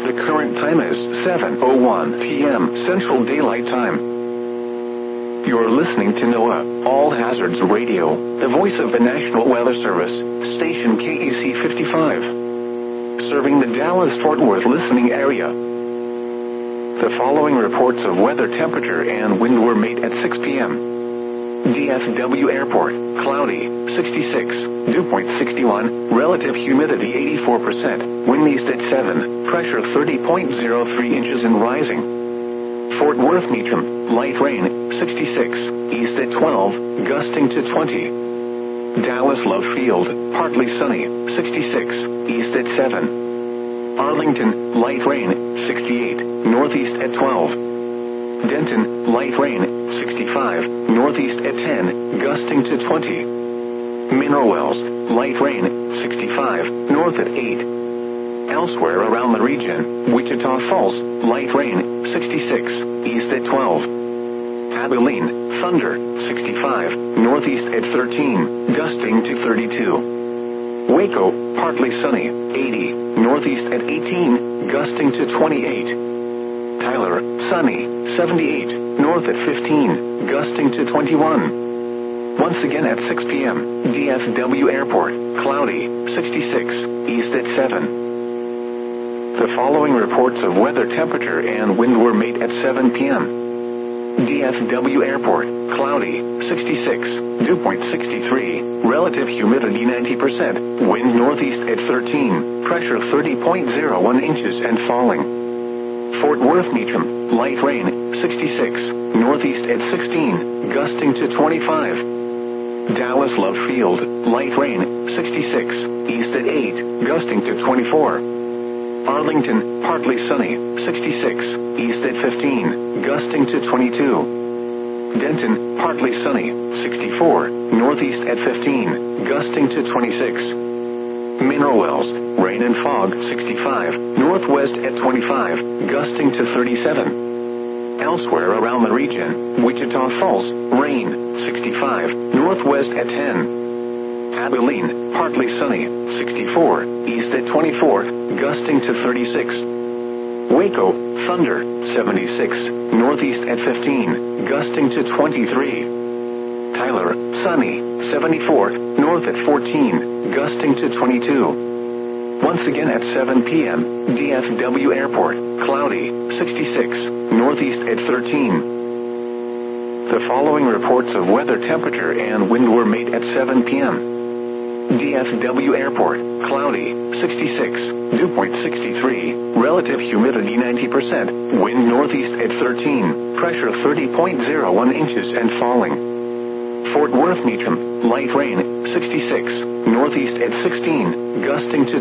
The current time is 7:01 p.m. Central Daylight Time. You're listening to NOAA All Hazards Radio, the voice of the National Weather Service, station KEC 55, serving the Dallas-Fort Worth listening area. The following reports of weather, temperature, and wind were made at 6 p.m. DFW Airport, cloudy, 66, dew point 61, relative humidity 84%, wind east at 7, pressure 30.03 inches and rising. Fort Worth Meacham, light rain, 66, east at 12, gusting to 20. Dallas Love Field, partly sunny, 66, east at 7. Arlington, light rain, 68, northeast at 12. Denton, light rain, 65, northeast at 10, gusting to 20. Mineral Wells, light rain, 65, north at 8. Elsewhere around the region, Wichita Falls, light rain, 66, east at 12. Abilene, thunder, 65, northeast at 13, gusting to 32. Waco, partly sunny, 80, northeast at 18, gusting to 28. Tyler, sunny, 78, north at 15, gusting to 21. Once again at 6 p.m., DFW Airport, cloudy, 66, east at 7. The following reports of weather, temperature, and wind were made at 7 p.m. DFW Airport, cloudy, 66, dew point 63, relative humidity 90%, wind northeast at 13, pressure 30.01 inches and falling. Fort Worth Meacham, light rain, 66, northeast at 16, gusting to 25. Dallas Love Field, light rain, 66, east at 8, gusting to 24. Arlington, partly sunny, 66, east at 15, gusting to 22. Denton, partly sunny, 64, northeast at 15, gusting to 26. Mineral Wells, rain and fog, 65, northwest at 25, gusting to 37. Elsewhere around the region, Wichita Falls, rain, 65, northwest at 10. Abilene, partly sunny, 64, east at 24, gusting to 36. Waco, thunder, 76, northeast at 15, gusting to 23. Tyler, sunny, 74, north at 14, gusting to 22. Once again at 7 p.m., DFW Airport, cloudy, 66, northeast at 13. The following reports of weather, temperature, and wind were made at 7 p.m. DFW Airport, cloudy, 66, dew point 63, relative humidity 90%, wind northeast at 13, pressure 30.01 inches and falling. Fort Worth Meacham, light rain, 66, northeast at 16, gusting to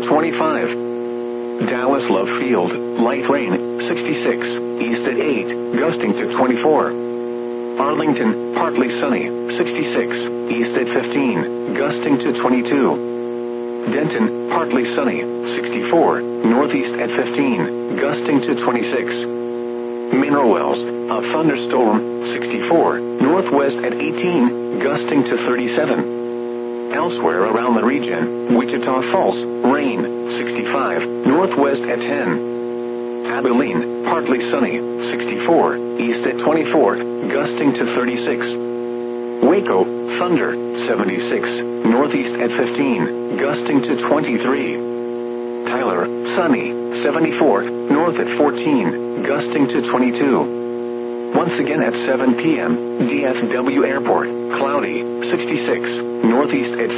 25. Dallas Love Field, light rain, 66, east at 8, gusting to 24. Arlington, partly sunny, 66, east at 15, gusting to 22. Denton, partly sunny, 64, northeast at 15, gusting to 26. Mineral Wells, a thunderstorm, 64, northwest at 18, gusting to 37. Elsewhere around the region, Wichita Falls, rain, 65, northwest at 10. Abilene, partly sunny, 64, east at 24, gusting to 36. Waco, thunder, 76, northeast at 15, gusting to 23. Tyler, sunny, 74, north at 14, gusting to 22. Once again at 7 p.m., DFW Airport, cloudy, 66, northeast at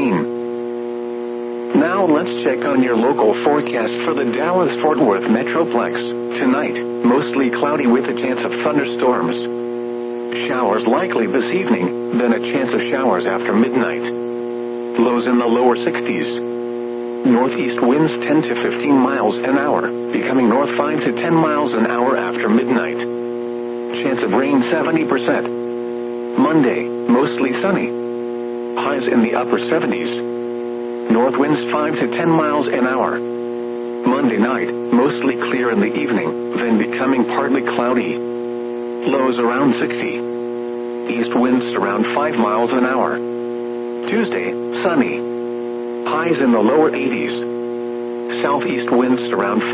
13. Now let's check on your local forecast for the Dallas-Fort Worth Metroplex. Tonight, mostly cloudy with a chance of thunderstorms. Showers likely this evening, then a chance of showers after midnight. Lows in the lower 60s. Northeast winds 10 to 15 miles an hour, becoming north 5 to 10 miles an hour after midnight. Chance of rain 70%. Monday, mostly sunny. Highs in the upper 70s. North winds 5 to 10 miles an hour. Monday night, mostly clear in the evening, then becoming partly cloudy. Lows around 60. East winds around 5 miles an hour. Tuesday, sunny. Highs in the lower 80s. Southeast winds around